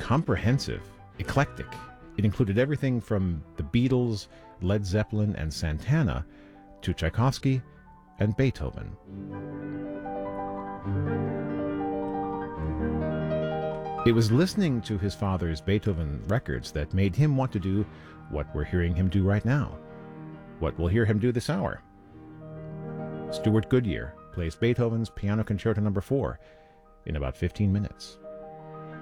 comprehensive, eclectic. It included everything from the Beatles, Led Zeppelin, and Santana to Tchaikovsky and Beethoven. It was listening to his father's Beethoven records that made him want to do what we're hearing him do right now, what we'll hear him do this hour. Stuart Goodyear plays Beethoven's Piano Concerto No. 4 in about 15 minutes.